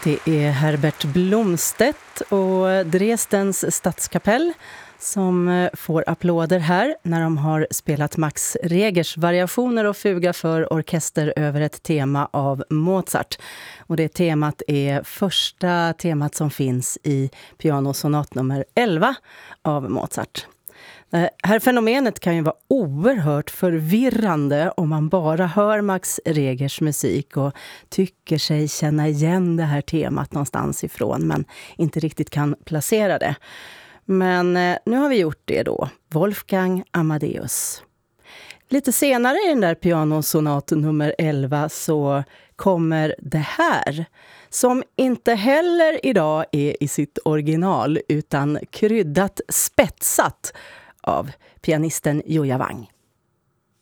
Det är Herbert Blomstedt och Dresdens stadskapell som får applåder här när de har spelat Max Regers variationer och fuga för orkester över ett tema av Mozart. Och det temat är första temat som finns i pianosonat nummer 11 av Mozart. Det här fenomenet kan ju vara oerhört förvirrande om man bara hör Max Regers musik och tycker sig känna igen det här temat någonstans ifrån men inte riktigt kan placera det. Men nu har vi gjort det då. Wolfgang Amadeus. Lite senare i den där pianosonat nummer 11 så kommer det här som inte heller idag är i sitt original utan kryddat spetsat av pianisten Joja Wang.